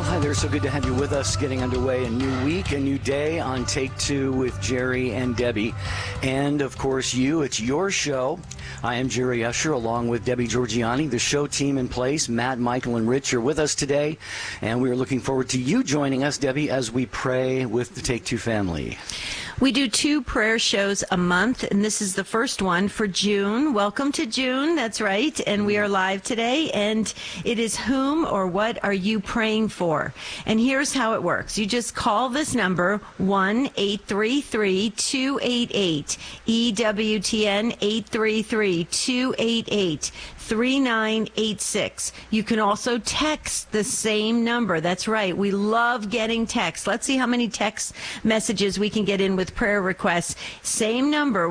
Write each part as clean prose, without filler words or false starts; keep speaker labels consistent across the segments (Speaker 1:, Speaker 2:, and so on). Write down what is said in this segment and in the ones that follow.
Speaker 1: Hi there, so good to have you with us. Getting underway, a new week, a new day on Take Two with Jerry and Debbie. And, of course, it's your show. I am Jerry Usher, along with Debbie Georgianni, the show team in place. Matt, Michael, and Rich are with us today. And we are looking forward to you joining us, Debbie, as we pray with the Take Two family.
Speaker 2: We do 2 prayer shows a month, and this is the first one for June. Welcome to June, that's right, and we are live today, and it is whom or what are you praying for? And here's how it works. You just call this number, 1-833-288-EWTN, 833-288-3986. You can also text the same number. That's right. We love getting texts. Let's see how many text messages we can get in with prayer requests. Same number,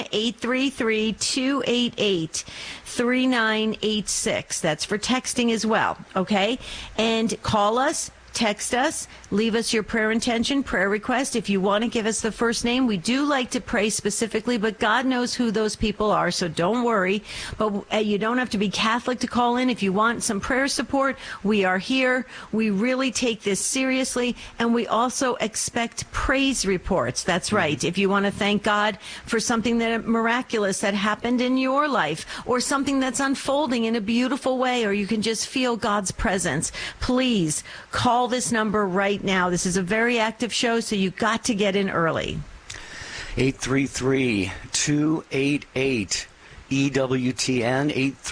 Speaker 2: 1-833-288-3986. That's for texting as well, okay? And call us. Text us, leave us your prayer intention, prayer request. If you want to give us the first name, we do like to pray specifically, but God knows who those people are, so don't worry. But you don't have to be Catholic to call in. If you want some prayer support, we are here. We really take this seriously, and we also expect praise reports. That's right. If you want to thank God for something that miraculous that happened in your life, or something that's unfolding in a beautiful way, or you can just feel God's presence, please call this number right now. This is a very active show, so you got to get in early.
Speaker 1: 833-288-EWTN,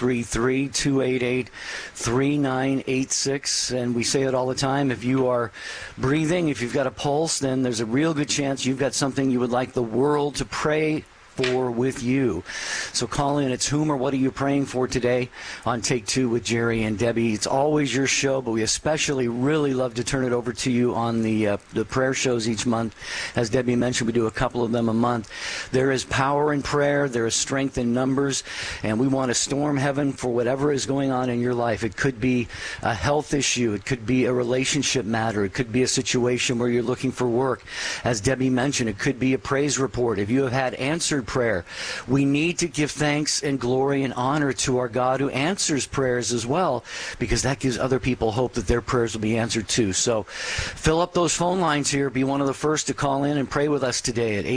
Speaker 1: 833-288-3986. And we say it all the time. If you are breathing, if you've got a pulse, then there's a real good chance you've got something you would like the world to pray for with you. So call in. It's whom or what are you praying for today on Take Two with Jerry and Debbie. It's always your show, but we especially really love to turn it over to you on the prayer shows each month. As Debbie mentioned, we do a couple of them a month. There is power in prayer. There is strength in numbers, and we want to storm heaven for whatever is going on in your life. It could be a health issue. It could be a relationship matter. It could be a situation where you're looking for work. As Debbie mentioned, it could be a praise report. If you have had answered prayer, we need to give thanks and glory and honor to our God who answers prayers as well, because that gives other people hope that their prayers will be answered too. So fill up those phone lines here. Be one of the first to call in and pray with us today at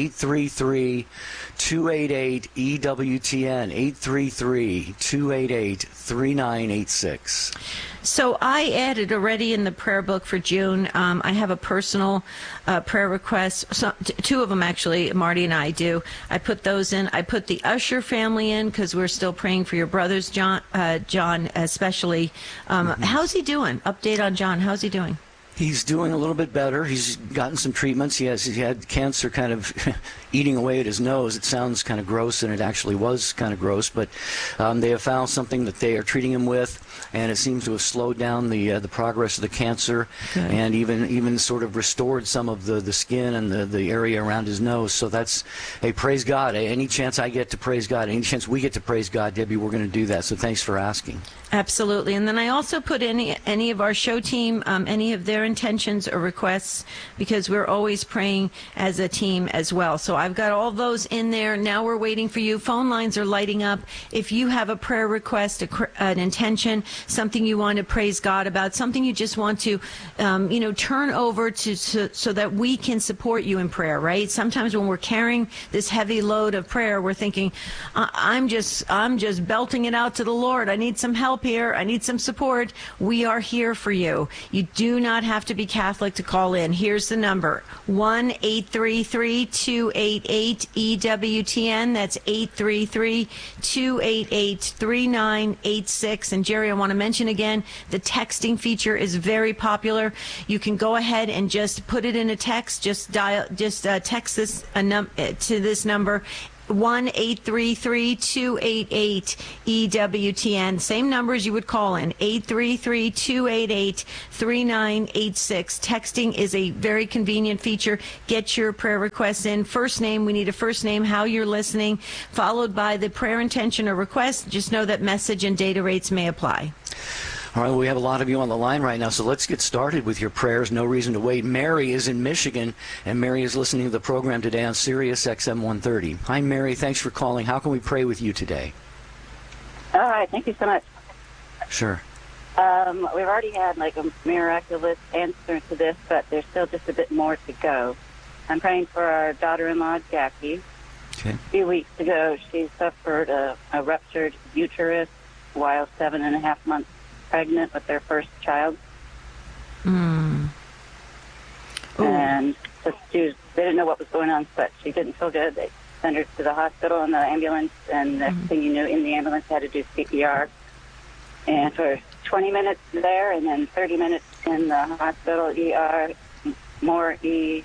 Speaker 1: 833-288-EWTN, 833-288-3986.
Speaker 2: So I added already in the prayer book for June, I have a personal prayer request. So, 2 of them actually, Marty and I do. I put those in. I put the Usher family in because we're still praying for your brothers, John especially. How's he doing? Update on John. How's he doing?
Speaker 1: He's doing a little bit better. He's gotten some treatments. He had cancer kind of eating away at his nose. It sounds kind of gross, and it actually was kind of gross. But they have found something that they are treating him with, and it seems to have slowed down the progress of the cancer, and even sort of restored some of the skin and the area around his nose. So that's, hey, praise God. Any chance I get to praise God, any chance we get to praise God, Debbie, we're going to do that. So thanks for asking.
Speaker 2: Absolutely. And then I also put any of our show team, any of their intentions or requests, because we're always praying as a team as well. So I've got all those in there. Now we're waiting for you. Phone lines are lighting up. If you have a prayer request, an intention, something you want to praise God about, something you just want to, turn over so that we can support you in prayer, right? Sometimes when we're carrying this heavy load of prayer, we're thinking, I'm just belting it out to the Lord. I need some help here. I need some support. We are here for you. You do not have to be Catholic to call in. Here's the number, 1-833-288-EWTN. That's 833-288-3986. And Jerry, I want to mention again, the texting feature is very popular. You can go ahead and just put it in a text. Just text this to this number, 1-833-288-EWTN. Same numbers you would call in, 833-288-3986. Texting is a very convenient feature. Get your prayer requests in. First name, we need a first name, how you're listening, followed by the prayer intention or request. Just know that message and data rates may apply.
Speaker 1: All right, well, we have a lot of you on the line right now, so let's get started with your prayers. No reason to wait. Mary is in Michigan, and Mary is listening to the program today on Sirius XM 130. Hi, Mary. Thanks for calling. How can we pray with you today?
Speaker 3: All right. Thank you so much.
Speaker 1: Sure.
Speaker 3: We've already had like a miraculous answer to this, but there's still just a bit more to go. I'm praying for our daughter-in-law, Jackie.
Speaker 1: Okay.
Speaker 3: A few weeks ago, she suffered a ruptured uterus while 7.5 months pregnant with their first child. And so they didn't know what was going on, but she didn't feel good. They sent her to the hospital in the ambulance, and next thing you knew, in the ambulance, had to do CPR. And for 20 minutes there, and then 30 minutes in the hospital ER, more E,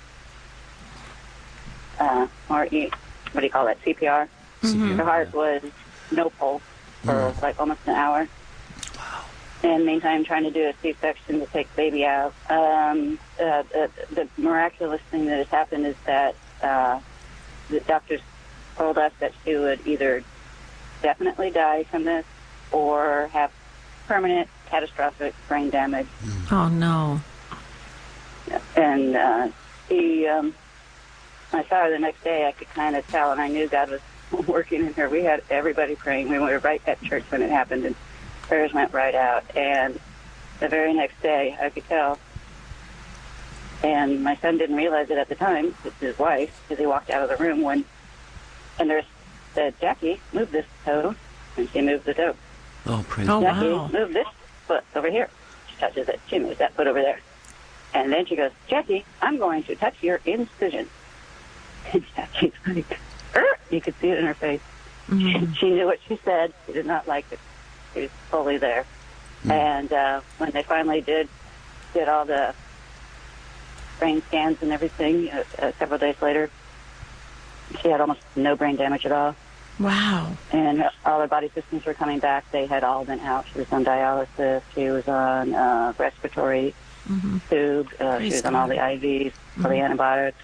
Speaker 3: what do you call it, CPR. The heart was no pulse for like almost an hour.
Speaker 1: Wow.
Speaker 3: And meantime, trying to do a C-section to take the baby out. The miraculous thing that has happened is that the doctors told us that she would either definitely die from this or have permanent catastrophic brain damage.
Speaker 2: Oh, no.
Speaker 3: And I saw her the next day. I could kind of tell, and I knew God was working in her. We had everybody praying. We were right at church when it happened, and prayers went right out. And the very next day, I could tell. And my son didn't realize it at the time. It's his wife, because he walked out of the room and the nurse said, "Jackie, move this toe," and she moved the toe.
Speaker 1: Oh, praise
Speaker 2: Oh,
Speaker 1: God.
Speaker 3: Jackie,
Speaker 2: wow.
Speaker 3: move this foot over here. She touches it. She moves that foot over there. And then she goes, "Jackie, I'm going to touch your incision." And Jackie's like, you could see it in her face. She knew what she said. She did not like it. She was fully there. And when they finally did all the brain scans and everything, several days later, she had almost no brain damage at all.
Speaker 2: Wow.
Speaker 3: And all her body systems were coming back. They had all been out. She was on dialysis. She was on respiratory tube. She was on all the IVs, all the antibiotics.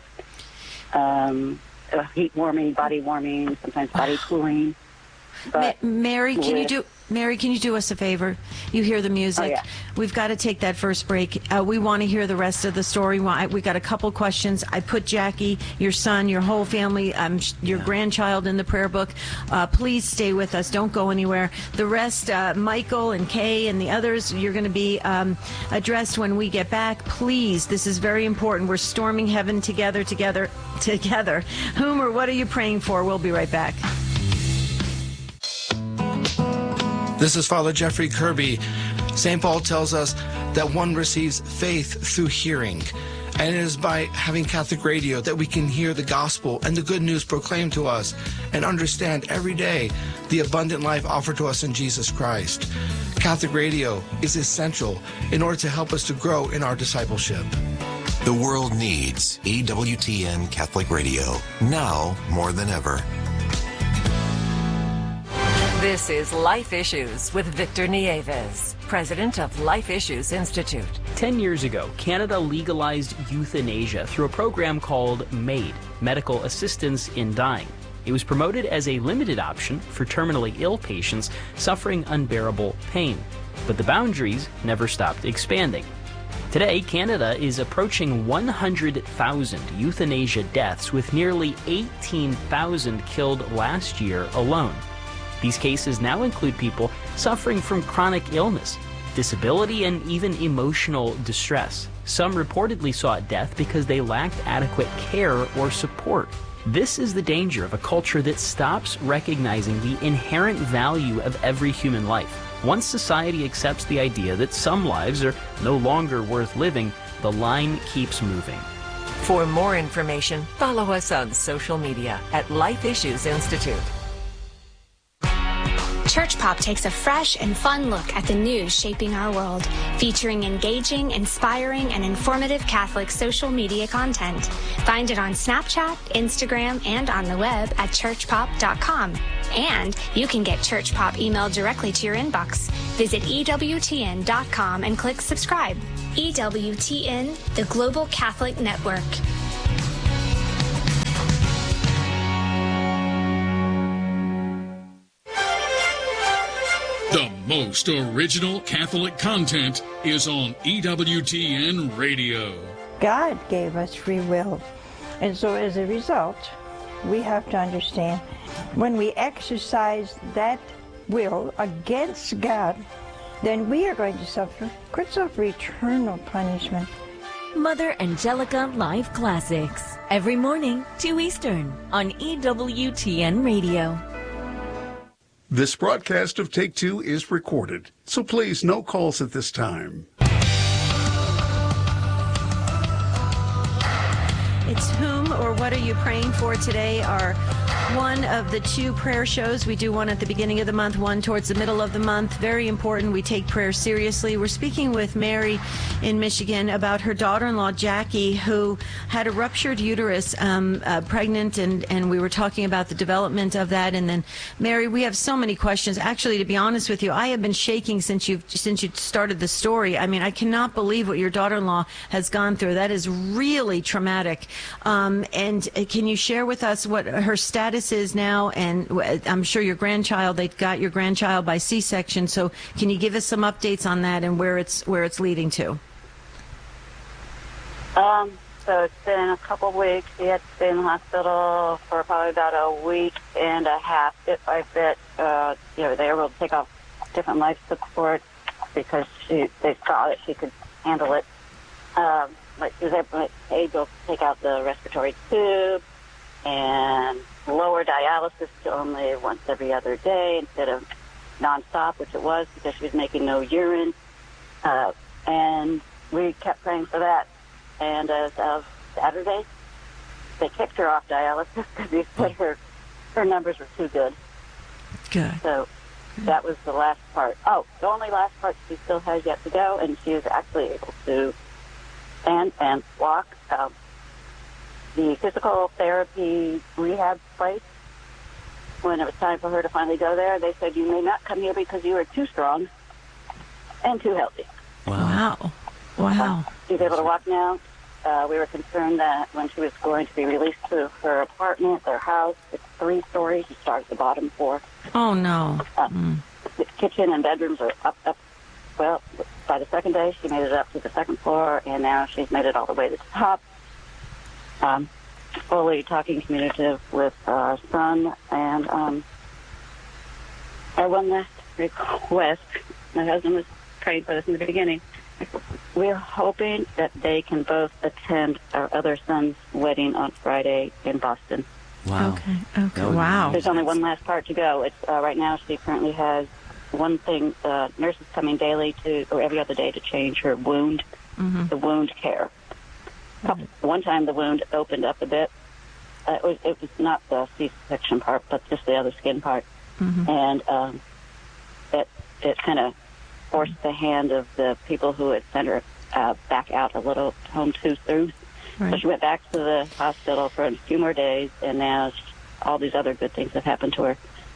Speaker 3: Heat warming, body warming, sometimes body cooling. But
Speaker 2: Mary, can you do us a favor? You hear the music.
Speaker 3: Oh, yeah.
Speaker 2: We've got to take that first break. We want to hear the rest of the story. We got a couple questions. I put Jackie, your son, your whole family, your grandchild in the prayer book. Please stay with us. Don't go anywhere. The rest, Michael and Kay and the others, you're going to be addressed when we get back. Please, this is very important. We're storming heaven together. Hoomer, what are you praying for? We'll be right back.
Speaker 4: This is Father Jeffrey Kirby. St. Paul tells us that one receives faith through hearing. And it is by having Catholic radio that we can hear the gospel and the good news proclaimed to us and understand every day the abundant life offered to us in Jesus Christ. Catholic radio is essential in order to help us to grow in our discipleship.
Speaker 5: The world needs EWTN Catholic Radio, now more than ever.
Speaker 6: This is Life Issues with Victor Nieves, president of Life Issues Institute.
Speaker 7: 10 years ago, Canada legalized euthanasia through a program called MAID, Medical Assistance in Dying. It was promoted as a limited option for terminally ill patients suffering unbearable pain. But the boundaries never stopped expanding. Today, Canada is approaching 100,000 euthanasia deaths, with nearly 18,000 killed last year alone. These cases now include people suffering from chronic illness, disability, and even emotional distress. Some reportedly sought death because they lacked adequate care or support. This is the danger of a culture that stops recognizing the inherent value of every human life. Once society accepts the idea that some lives are no longer worth living, the line keeps moving.
Speaker 6: For more information, follow us on social media at Life Issues Institute.
Speaker 8: Church Pop takes a fresh and fun look at the news shaping our world, featuring engaging, inspiring, and informative Catholic social media content. Find it on Snapchat, Instagram, and on the web at churchpop.com. And you can get Church Pop emailed directly to your inbox. Visit EWTN.com and click subscribe. EWTN, the Global Catholic Network.
Speaker 9: The most original Catholic content is on EWTN Radio.
Speaker 10: God gave us free will. And so as a result, we have to understand when we exercise that will against God, then we are going to suffer eternal punishment.
Speaker 11: Mother Angelica Live Classics. Every morning, 2 Eastern, on EWTN Radio.
Speaker 12: This broadcast of Take Two is recorded, so please no calls at this time.
Speaker 2: It's Whom or What Are You Praying For today? Our one of the two prayer shows. We do one at the beginning of the month, one towards the middle of the month. Very important. We take prayer seriously. We're speaking with Mary in Michigan about her daughter-in-law, Jackie, who had a ruptured uterus, pregnant, and we were talking about the development of that. And then, Mary, we have so many questions. Actually, to be honest with you, I have been shaking since you started the story. I mean, I cannot believe what your daughter-in-law has gone through. That is really traumatic. And can you share with us what her status is now? And I'm sure they got your grandchild by C-section. So can you give us some updates on that and where it's leading to?
Speaker 3: So it's been a couple of weeks. She had to stay in the hospital for probably about a week and a half, bit by bit. They were able to take off different life support because they saw that she could handle it. Like she was able to take out the respiratory tube and lower dialysis to only once every other day instead of nonstop, which it was because she was making no urine. And we kept praying for that. And as of Saturday, they kicked her off dialysis because they said her numbers were too good.
Speaker 2: Good.
Speaker 3: So that was the last part. Oh, the only last part she still has yet to go, and she is actually able to stand and walk. The physical therapy rehab place, when it was time for her to finally go there, they said, you may not come here because you are too strong and too healthy.
Speaker 2: Wow.
Speaker 3: She's able to walk now. We were concerned that when she was going to be released to her apartment, their house, it's 3 stories. She starts at the bottom 4.
Speaker 2: Oh, no.
Speaker 3: The kitchen and bedrooms are up. Well, by the second day, she made it up to the 2nd floor, and now she's made it all the way to the top. Fully talking communicative with our son, and our one last request, my husband was praying for this in the beginning. We're hoping that they can both attend our other son's wedding on Friday in Boston.
Speaker 1: Wow.
Speaker 2: Okay. Wow.
Speaker 3: There's only one last part to go. It's right now she currently has one thing. Nurses coming daily or every other day to change her wound, the wound care. One time the wound opened up a bit. It was not the C-section part, but just the other skin part. And it kind of forced the hand of the people who had sent her back out a little home too soon. Right. So she went back to the hospital for a few more days, and now all these other good things have happened to her.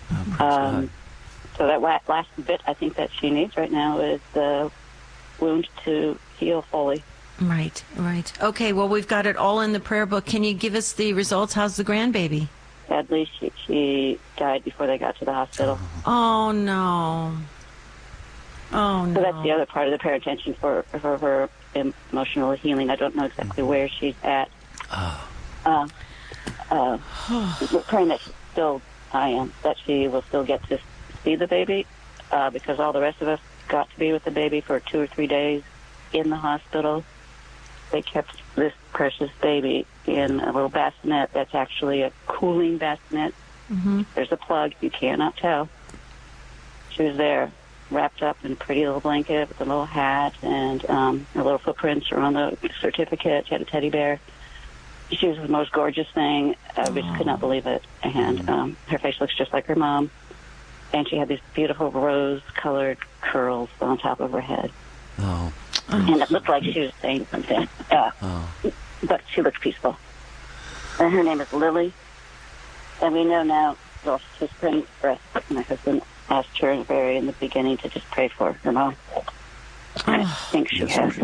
Speaker 3: So that last bit I think that she needs right now is the wound to heal fully.
Speaker 2: Right. Okay, well, we've got it all in the prayer book. Can you give us the results? How's the grandbaby?
Speaker 3: Sadly, she died before they got to the hospital.
Speaker 2: Oh, no.
Speaker 3: So that's the other part of the prayer intention for her emotional healing. I don't know exactly where she's at. We're praying that that she will still get to see the baby, because all the rest of us got to be with the baby for 2 or 3 days in the hospital. They kept this precious baby in a little bassinet that's actually a cooling bassinet. There's a plug. You cannot tell. She was there, wrapped up in a pretty little blanket with a little hat, and her little footprints are on the certificate. She had a teddy bear. She was the most gorgeous thing. We just could not believe it. And her face looks just like her mom. And she had these beautiful rose-colored curls on top of her head. And it looked like she was saying something. But she looked peaceful. And her name is Lily. And we know now, well, she's praying for us. My husband asked her in the beginning to just pray for her mom. I think she has.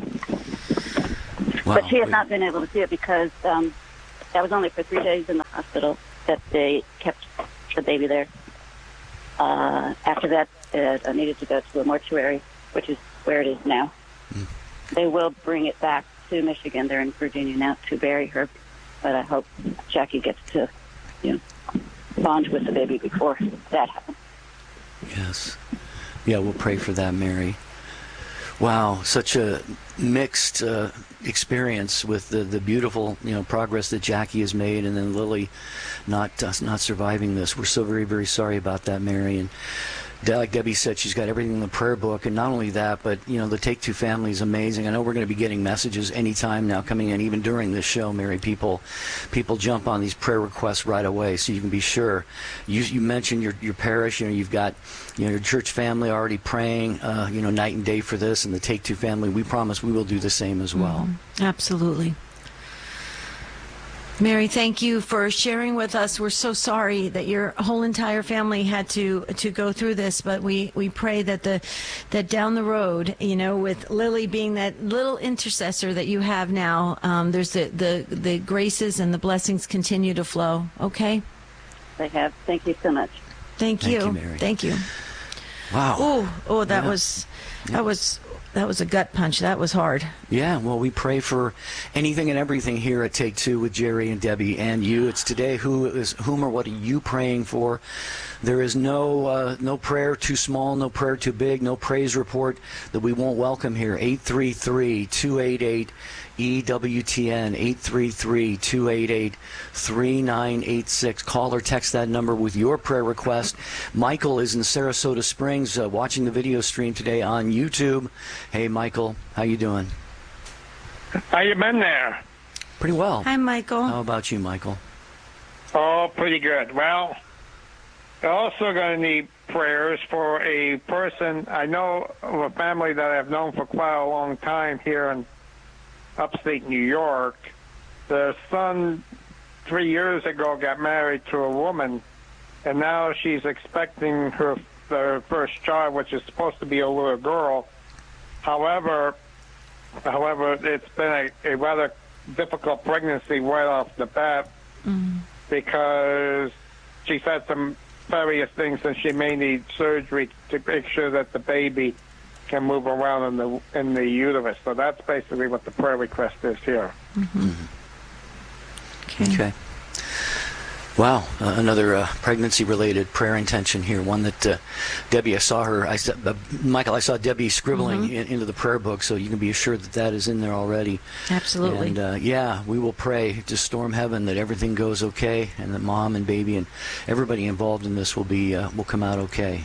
Speaker 3: But she has not been able to see it because that was only for 3 days in the hospital that they kept the baby there. After that, I needed to go to a mortuary, which is where it is now. They will bring it back to Michigan. They're in Virginia now to bury her. But I hope Jackie gets to, bond with the baby before that happens.
Speaker 1: Yes. Yeah, we'll pray for that, Mary. Wow, such a mixed experience with the beautiful progress that Jackie has made, and then Lily not surviving this. We're so very, very sorry about that, Mary. And like Debbie said, she's got everything in the prayer book, and not only that, but the Take Two family is amazing. I know we're going to be getting messages anytime now coming in, even during this show, Mary. People jump on these prayer requests right away, so you can be sure. You mentioned your parish. You've got your church family already praying, night and day for this, and the Take Two family. We promise we will do the same as well.
Speaker 2: Absolutely. Mary, thank you for sharing with us. We're so sorry that your whole entire family had to go through this, but we pray that that down the road, with Lily being that little intercessor that you have now, there's the graces and the blessings continue to flow. Okay?
Speaker 3: They have. Thank you so much.
Speaker 2: Thank you,
Speaker 1: Mary.
Speaker 2: Thank you.
Speaker 1: Wow.
Speaker 2: That was a gut punch. That was hard.
Speaker 1: Yeah, well, we pray for anything and everything here at Take Two with Jerry and Debbie and you. It's today whom or what are you praying for? There is no prayer too small, no prayer too big, no praise report that we won't welcome here. 833-288 EWTN, 833-288-3986. Call or text that number with your prayer request. Michael is in Sarasota Springs watching the video stream today on YouTube. Hey, Michael, how you doing?
Speaker 13: How you been there?
Speaker 1: Pretty well.
Speaker 2: Hi, Michael.
Speaker 1: How about you, Michael?
Speaker 13: Oh, pretty good. Well, you're also going to need prayers for a person. I know of a family that I've known for quite a long time here in upstate New York. The son 3 years ago got married to a woman, and now she's expecting their first child, which is supposed to be a little girl. However, it's been a rather difficult pregnancy right off the bat because she's had some various things, and she may need surgery to make sure that the baby can move around in the uterus. So that's basically what the prayer request is here.
Speaker 1: Okay. Wow, another pregnancy-related prayer intention here. One that Debbie, Michael, I saw Debbie scribbling into the prayer book, so you can be assured that is in there already.
Speaker 2: Absolutely.
Speaker 1: And we will pray to storm heaven that everything goes okay, and that mom and baby and everybody involved in this will come out okay.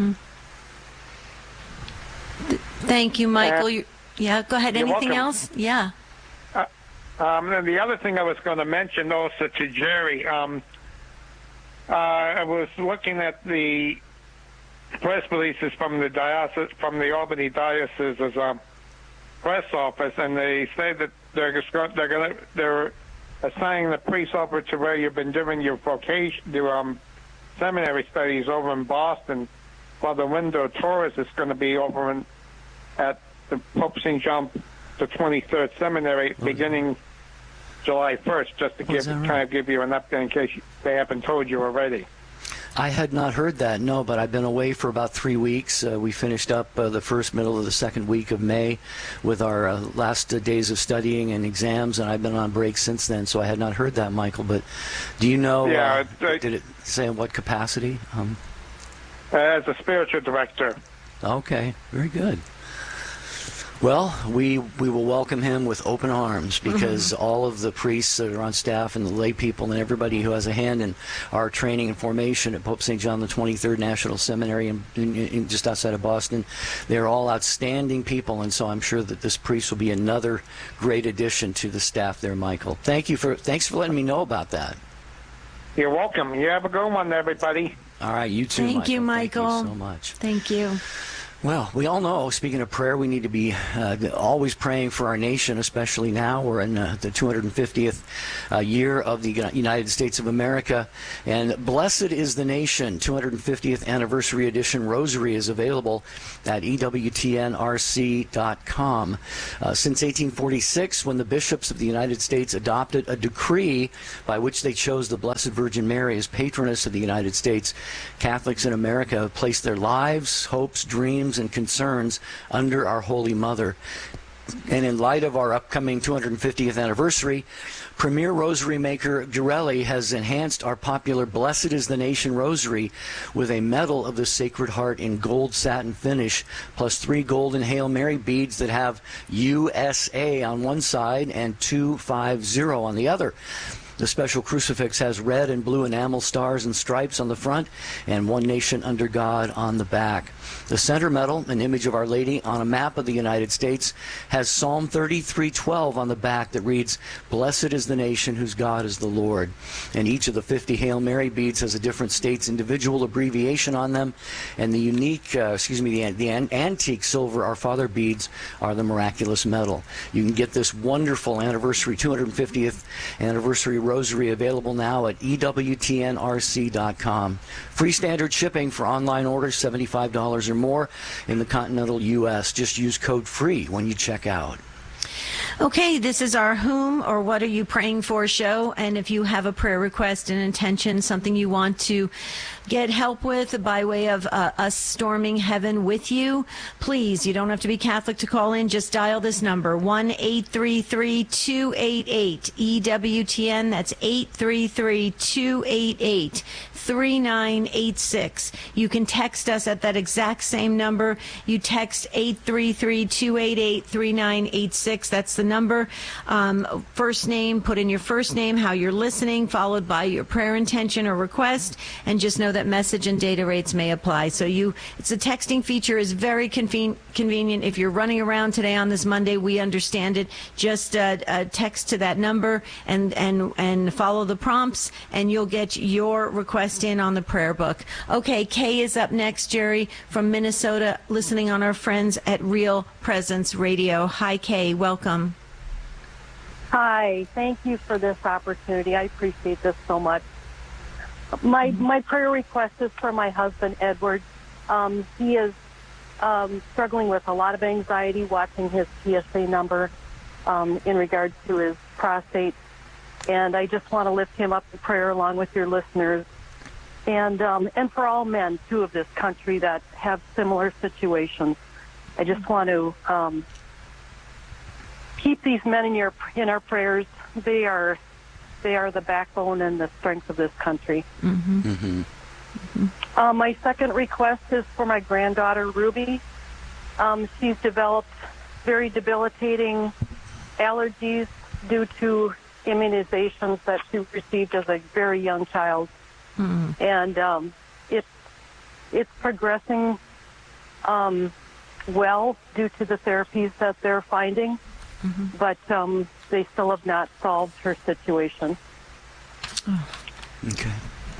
Speaker 2: Thank you, Michael. Go ahead. Anything else? Yeah.
Speaker 13: And the other thing I was going to mention also to Jerry, I was looking at the press releases from the Albany Diocese's press office, and they say that they're assigning the priest over to where you've been doing your seminary studies over in Boston, while the Window Torres is going to be over at the Pope St. John the 23rd Seminary beginning July 1st, just to give you an update in case they haven't told you already.
Speaker 1: I had not heard that, no, but I've been away for about 3 weeks. We finished up the middle of the second week of May with our last days of studying and exams, and I've been on break since then, so I had not heard that, Michael. But do you know, did it say in what capacity?
Speaker 13: As a spiritual director.
Speaker 1: Okay, very good. Well, we will welcome him with open arms, because all of the priests that are on staff and the lay people and everybody who has a hand in our training and formation at Pope St. John the 23rd National Seminary in just outside of Boston, they're all outstanding people, and so I'm sure that this priest will be another great addition to the staff there, Michael. Thanks for letting me know about that.
Speaker 13: You're welcome. You have a good one, everybody.
Speaker 1: All right, you too,
Speaker 2: Thank you, Michael.
Speaker 1: Thank you so much.
Speaker 2: Thank you.
Speaker 1: Well, we all know, speaking of prayer, we need to be always praying for our nation, especially now. We're in the 250th year of the United States of America. And Blessed is the Nation, 250th Anniversary Edition Rosary is available at EWTNRC.com. Since 1846, when the bishops of the United States adopted a decree by which they chose the Blessed Virgin Mary as patroness of the United States, Catholics in America have placed their lives, hopes, dreams, and concerns under our Holy Mother. And in light of our upcoming 250th anniversary, premier rosary maker Durelli has enhanced our popular Blessed is the Nation rosary with a medal of the Sacred Heart in gold satin finish, plus 3 golden Hail Mary beads that have USA on one side and 250 on the other. The special crucifix has red and blue enamel stars and stripes on the front and One Nation Under God on the back. The center medal, an image of Our Lady on a map of the United States, has Psalm 33:12 on the back that reads, "Blessed is the nation whose God is the Lord." And each of the 50 Hail Mary beads has a different state's individual abbreviation on them. And the unique, the antique silver Our Father beads are the miraculous medal. You can get this wonderful anniversary, 250th anniversary rosary available now at EWTNRC.com. Free standard shipping for online orders, $75 or more in the continental U.S. Just use code FREE when you check out.
Speaker 2: Okay, this is our Whom or What Are You Praying For show, and if you have a prayer request, an intention, something you want to get help with by way of us storming heaven with you, please, you don't have to be Catholic to call in, just dial this number, 1-833-288-EWTN, that's 833-288-3986. You can text us at that exact same number. You text 833-288-3986. That's the number. First name, put in your first name, how you're listening, followed by your prayer intention or request, and just know that message and data rates may apply. So it's a texting feature is very convenient. If you're running around today on this Monday, we understand it. Just text to that number and follow the prompts, and you'll get your request in on the prayer book. Okay, Kay is up next, Jerry, from Minnesota, listening on our friends at Real Presence Radio. Hi, Kay. Welcome.
Speaker 14: Hi. Thank you for this opportunity. I appreciate this so much. My prayer request is for my husband, Edward. He is struggling with a lot of anxiety watching his PSA number in regards to his prostate. And I just want to lift him up in prayer along with your listeners. And for all men, too, of this country that have similar situations. I just want to keep these men in our prayers. They are the backbone and the strength of this country.
Speaker 2: Mm-hmm.
Speaker 14: Mm-hmm. My second request is for my granddaughter, Ruby. She's developed very debilitating allergies due to immunizations that she received as a very young child. Mm-hmm. And it's progressing well due to the therapies that they're finding. Mm-hmm. But they still have not solved her situation.
Speaker 2: Oh.
Speaker 1: Okay.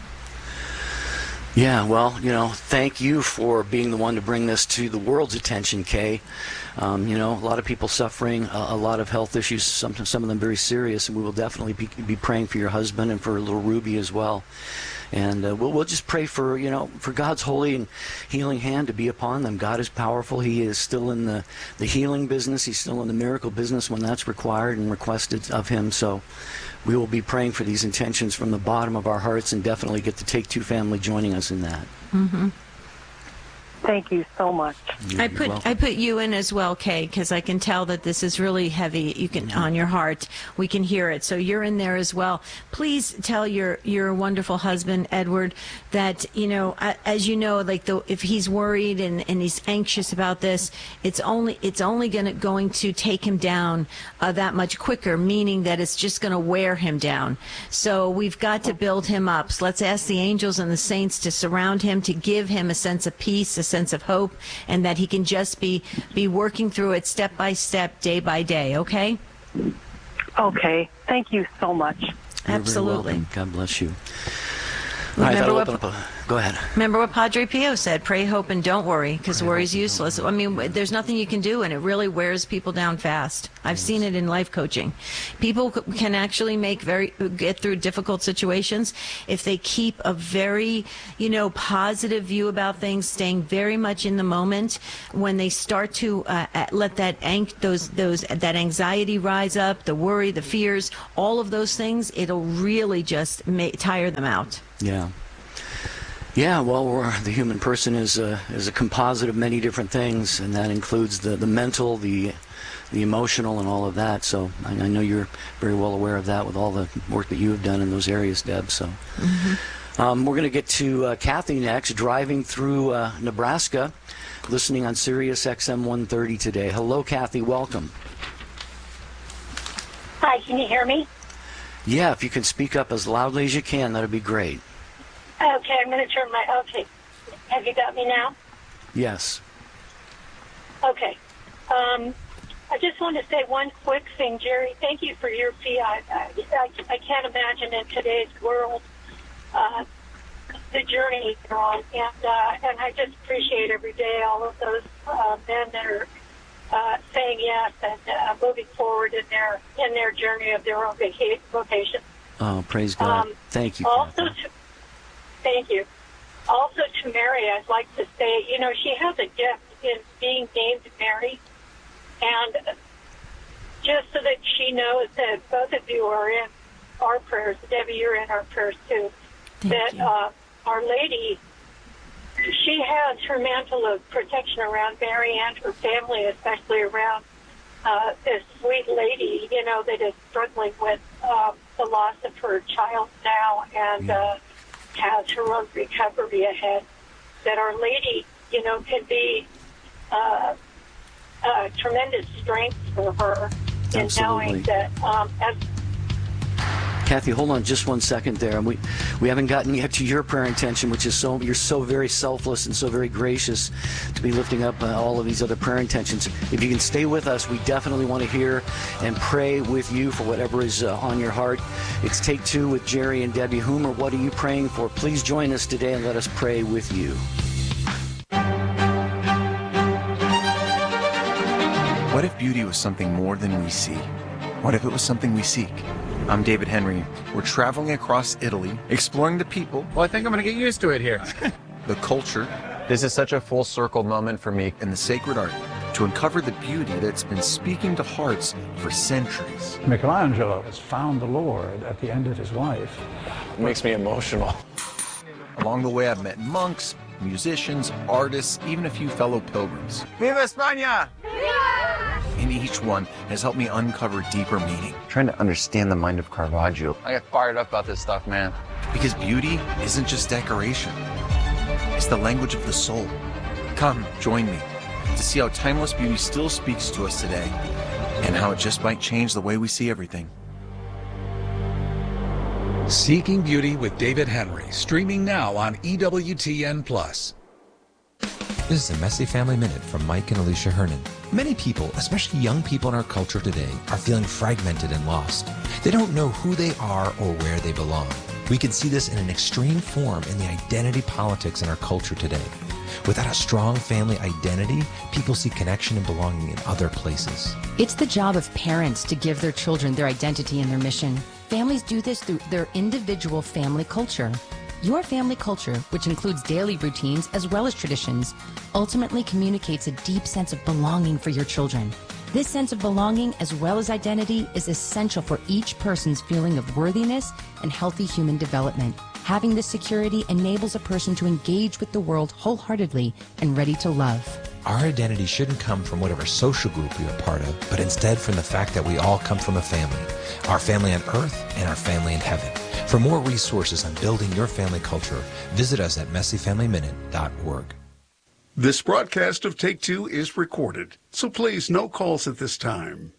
Speaker 1: Yeah, well, thank you for being the one to bring this to the world's attention, Kay. A lot of people suffering a lot of health issues, some of them very serious, and we will definitely be praying for your husband and for little Ruby as well. And we'll just pray for God's holy and healing hand to be upon them. God is powerful. He is still in the healing business. He's still in the miracle business when that's required and requested of him. So we will be praying for these intentions from the bottom of our hearts, and definitely get the Take Two family joining us in that.
Speaker 2: Mm-hmm.
Speaker 14: Thank you so much.
Speaker 2: I put you in as well, Kay, because I can tell that this is really heavy. On your heart. We can hear it. So you're in there as well. Please tell your wonderful husband, Edward, that as you know, if he's worried and he's anxious about this, it's only going to take him down that much quicker. Meaning that it's just going to wear him down. So we've got to build him up. So let's ask the angels and the saints to surround him, to give him a sense of peace, a sense of hope, and that he can just be working through it step by step, day by day. Okay?
Speaker 14: Okay. Thank you so much.
Speaker 1: You're
Speaker 2: Absolutely.
Speaker 1: very welcome. God bless you. All right, go ahead.
Speaker 2: Remember what Padre Pio said, pray, hope, and don't worry, because worry's useless. I mean, there's nothing you can do, and it really wears people down fast. I've seen it in life coaching. People can actually get through difficult situations if they keep a very, positive view about things, staying very much in the moment. When they start to let that that anxiety rise up, the worry, the fears, all of those things, it'll really just tire them out.
Speaker 1: Yeah. Yeah, well, the human person is a composite of many different things, and that includes the mental, the the emotional and all of that. So I know you're very well aware of that with all the work that you have done in those areas, Deb. So we're going to get to Kathy next, driving through Nebraska, listening on Sirius XM 130 today. Hello, Kathy. Welcome.
Speaker 15: Hi, can you hear me?
Speaker 1: Yeah, if you can speak up as loudly as you can, that would be great.
Speaker 15: Okay, I'm going to turn my... Okay. Have you got me now?
Speaker 1: Yes.
Speaker 15: Okay. I just want to say one quick thing, Jerry. Thank you for your fee. I can't imagine in today's world the journey you're on, and I just appreciate every day all of those men that are saying yes and moving forward in their journey of their own vocation.
Speaker 1: Oh, praise God! Thank you.
Speaker 15: Also, thank you. Also to Mary, I'd like to say, she has a gift in being named Mary, and just so that she knows that both of you are in our prayers. Debbie, you're in our prayers too. Our Lady, she has her mantle of protection around Mary and her family, especially around this sweet lady, that is struggling with the loss of her child now and has her own recovery ahead. That Our Lady, can be tremendous strength for her in knowing that as
Speaker 1: Kathy, hold on just one second there. We haven't gotten yet to your prayer intention, which is you're so very selfless and so very gracious to be lifting up all of these other prayer intentions. If you can stay with us, we definitely want to hear and pray with you for whatever is on your heart. It's Take Two with Jerry and Debbie Hoomer. What are you praying for? Please join us today and let us pray with you.
Speaker 16: What if beauty was something more than we see? What if it was something we seek? I'm David Henry. We're traveling across Italy, exploring the people.
Speaker 17: Well, I think I'm going to get used to it here.
Speaker 16: The culture.
Speaker 17: This is such a full circle moment for me.
Speaker 16: And the sacred art to uncover the beauty that's been speaking to hearts for centuries.
Speaker 18: Michelangelo has found the Lord at the end of his life.
Speaker 17: It makes me emotional.
Speaker 16: Along the way, I've met monks, musicians, artists, even a few fellow pilgrims.
Speaker 17: Viva España!
Speaker 16: And each one has helped me uncover deeper meaning.
Speaker 17: Trying to understand the mind of Caravaggio. I get fired up about this stuff, man.
Speaker 16: Because beauty isn't just decoration. It's the language of the soul. Come, join me to see how timeless beauty still speaks to us today and how it just might change the way we see everything.
Speaker 19: Seeking Beauty with David Henry, streaming now on EWTN+.
Speaker 20: This is a Messy Family Minute from Mike and Alicia Hernan. Many people, especially young people in our culture today, are feeling fragmented and lost. They don't know who they are or where they belong. We can see this in an extreme form in the identity politics in our culture today. Without a strong family identity, people see connection and belonging in other places.
Speaker 21: It's the job of parents to give their children their identity and their mission. Families do this through their individual family culture. Your family culture, which includes daily routines as well as traditions, ultimately communicates a deep sense of belonging for your children. This sense of belonging as well as identity is essential for each person's feeling of worthiness and healthy human development. Having this security enables a person to engage with the world wholeheartedly and ready to love.
Speaker 20: Our identity shouldn't come from whatever social group we are part of, but instead from the fact that we all come from a family. Our family on earth and our family in heaven. For more resources on building your family culture, visit us at messyfamilyminute.org.
Speaker 12: This broadcast of Take Two is recorded, so please no calls at this time.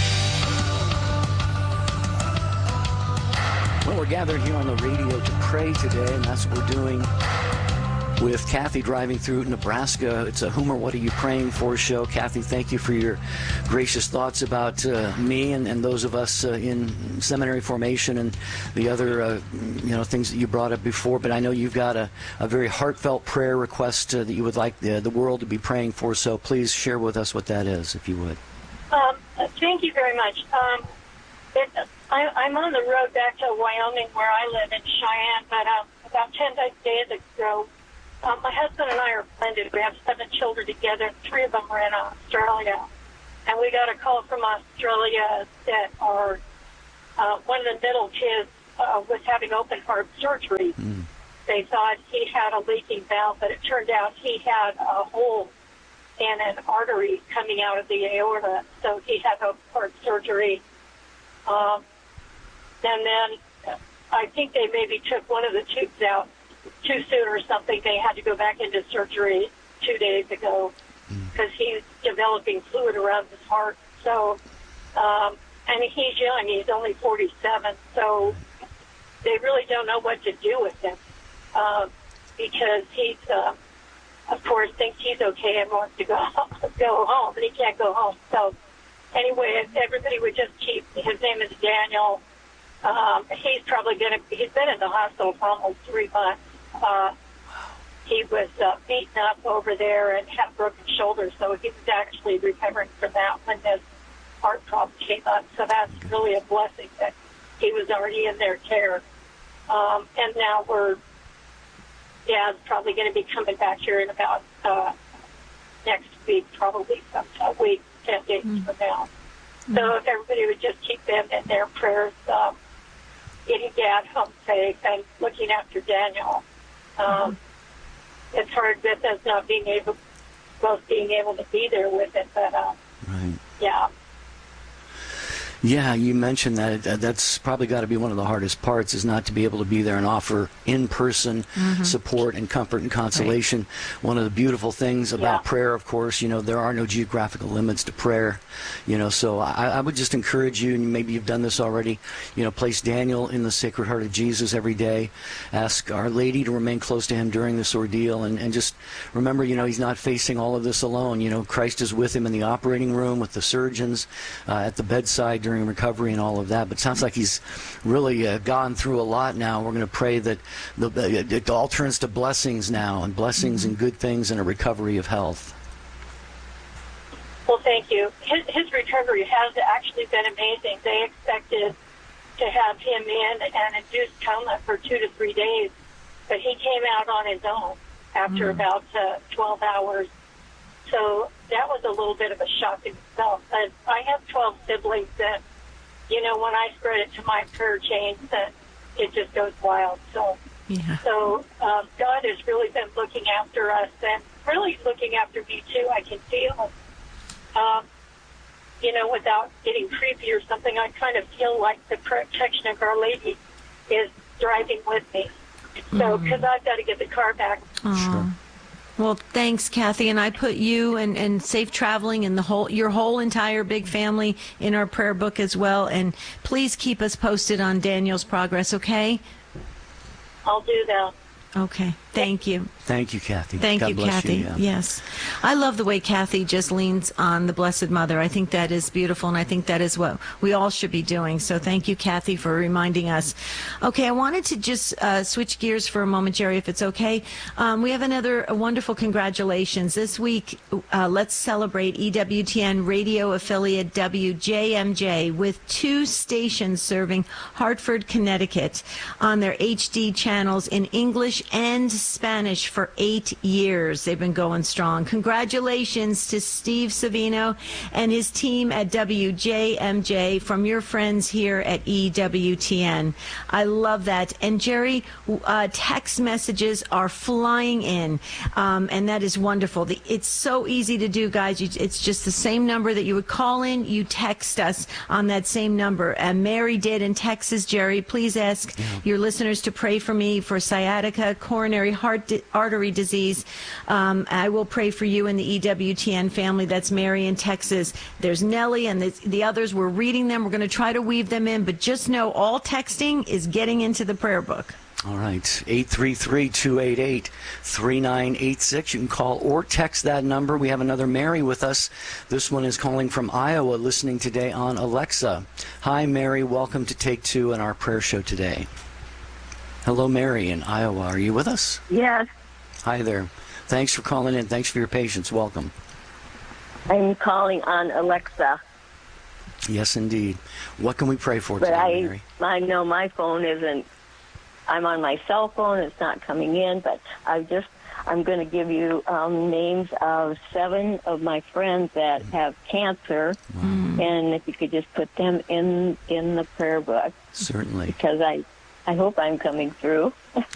Speaker 1: Well, we're gathered here on the radio to pray today, and that's what we're doing with Kathy driving through Nebraska. It's a Hoomer, What Are You Praying For show. Kathy, thank you for your gracious thoughts about me and those of us in seminary formation and the other things that you brought up before. But I know you've got a very heartfelt prayer request that you would like the world to be praying for, so please share with us what that is, if you would.
Speaker 15: Thank you very much. I'm on the road back to Wyoming, where I live in Cheyenne, but about 10 days ago, my husband and I are blended. We have 7 children together. 3 of them are in Australia. And we got a call from Australia that one of the middle kids was having open heart surgery. They thought he had a leaking valve, but it turned out he had a hole and an artery coming out of the aorta. So he had open heart surgery. And then I think they maybe took one of the tubes out too soon or something. They had to go back into surgery 2 days ago because he's developing fluid around his heart. So, and he's young. He's only 47. So they really don't know what to do with him because he's, of course, thinks he's okay and wants to go home, and he can't go home. So anyway, if everybody would just keep, his name is Daniel. He's probably he's been in the hospital for almost 3 months. He was beaten up over there and had a broken shoulder, so he was actually recovering from that when this heart problem came up. So that's really a blessing that he was already in their care. And now Dad's probably going to be coming back here in about next week, probably some week, 10 days from now. So if everybody would just keep them in their prayers, getting Dad home safe and looking after Daniel. It's hard with us not being able to be there with it, but yeah.
Speaker 1: Yeah, you mentioned that. That's probably got to be one of the hardest parts, is not to be able to be there and offer in-person support and comfort and consolation. Right. One of the beautiful things about prayer, of course, there are no geographical limits to prayer. So I would just encourage you, and maybe you've done this already, place Daniel in the Sacred Heart of Jesus every day. Ask Our Lady to remain close to him during this ordeal, and just remember, he's not facing all of this alone. Christ is with him in the operating room, with the surgeons, at the bedside during recovery and all of that. But it sounds like he's really gone through a lot now. We're going to pray that it all turns to blessings now, and blessings and good things, and a recovery of health.
Speaker 15: Well, thank you. His recovery has actually been amazing. They expected to have him in an induced coma for 2 to 3 days, but he came out on his own after about 12 hours. So that was a little bit of a shock in itself. But I have 12 siblings, and, when I spread it to my prayer chains, then it just goes wild. So, God has really been looking after us, and really looking after me, too. I can feel, without getting creepy or something, I kind of feel like the protection of Our Lady is driving with me. So, because I've got to get the car back.
Speaker 1: Sure.
Speaker 2: Well, thanks, Kathy, and I put you and safe traveling and your whole entire big family in our prayer book as well. And please keep us posted on Daniel's progress, okay?
Speaker 15: I'll do that.
Speaker 2: Okay. Thank you.
Speaker 1: Thank you, Kathy.
Speaker 2: Thank
Speaker 1: God
Speaker 2: you,
Speaker 1: bless
Speaker 2: Kathy.
Speaker 1: You, yeah.
Speaker 2: Yes. I love the way Kathy just leans on the Blessed Mother. I think that is beautiful, and I think that is what we all should be doing. So thank you, Kathy, for reminding us. Okay, I wanted to just switch gears for a moment, Jerry, if it's okay. We have another wonderful congratulations. This week, let's celebrate EWTN radio affiliate WJMJ with 2 stations serving Hartford, Connecticut on their HD channels in English and Spanish for 8 years. They've been going strong. Congratulations to Steve Savino and his team at WJMJ from your friends here at EWTN. I love that. And Jerry, text messages are flying in, and that is wonderful. It's so easy to do, guys. It's just the same number that you would call in. You text us on that same number. And Mary did in Texas. Jerry, please ask your listeners to pray for me for sciatica, coronary artery disease. I will pray for you in the EWTN family. That's Mary in Texas. There's Nellie and the others. We're reading them. We're going to try to weave them in, but just know all texting is getting into the prayer book.
Speaker 1: All right, 833-288-3986. You can call or text that number. We have another Mary with us. This one is calling from Iowa, listening today on Alexa. Hi, Mary. Welcome to Take Two in our prayer show today. Hello, Mary in Iowa. Are you with us?
Speaker 4: Yes.
Speaker 1: Hi there. Thanks for calling in. Thanks for your patience. Welcome.
Speaker 4: I'm calling on Alexa.
Speaker 1: Yes, indeed. What can we pray for today, Mary?
Speaker 4: I know my phone isn't. I'm on my cell phone. It's not coming in, but I'm going to give you names of 7 of my friends that have cancer, and if you could just put them in the prayer book.
Speaker 1: Certainly.
Speaker 4: Because I hope I'm coming through.